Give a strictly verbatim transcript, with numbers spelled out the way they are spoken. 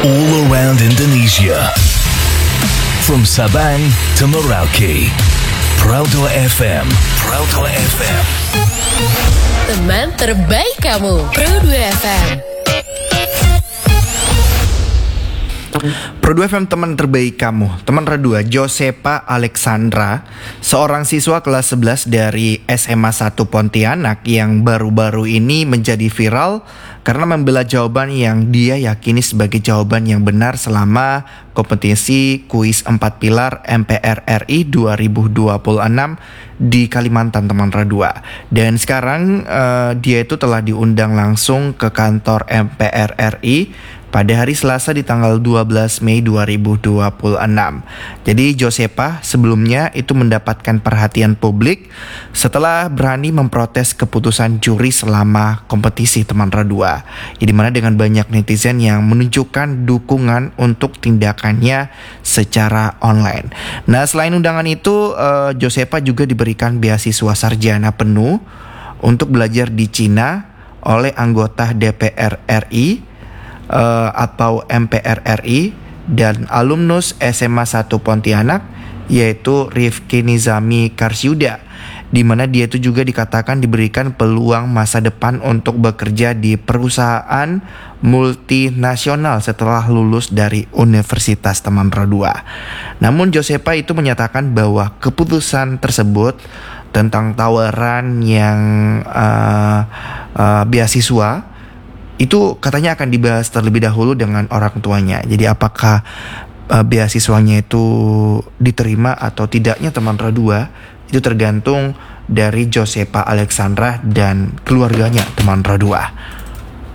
all around Indonesia. From Sabang to Merauke, Proudto F M, Proudto F M. Teman terbaik kamu, Proudto F M. Proudto F M, teman terbaik kamu. Teman kedua, Josepa Alexandra, seorang siswa kelas sebelas dari S M A satu Pontianak yang baru-baru ini menjadi viral karena membela jawaban yang dia yakini sebagai jawaban yang benar selama kompetisi kuis empat pilar M P R R I dua ribu dua puluh enam di Kalimantan, teman kedua. Dan sekarang uh, dia itu telah diundang langsung ke kantor M P R R I pada hari Selasa di tanggal dua belas Mei dua ribu dua puluh enam. Jadi Josepa sebelumnya itu mendapatkan perhatian publik setelah berani memprotes keputusan juri selama kompetisi, teman kedua. Di mana dengan banyak netizen yang menunjukkan dukungan untuk tindakannya secara online. Nah, selain undangan itu, uh, Josepa juga diberikan beasiswa sarjana penuh untuk belajar di Cina oleh anggota D P R R I Uh, atau M P R R I dan alumnus S M A satu Pontianak, yaitu Rifki Nizami Karsyuda, di mana dia itu juga dikatakan diberikan peluang masa depan untuk bekerja di perusahaan multinasional setelah lulus dari universitas, teman kedua. Namun Josepa itu menyatakan bahwa keputusan tersebut tentang tawaran yang uh, uh, beasiswa itu katanya akan dibahas terlebih dahulu dengan orang tuanya. Jadi apakah uh, beasiswanya itu diterima atau tidaknya, teman kedua, itu tergantung dari Josepa Alexandra dan keluarganya, teman kedua.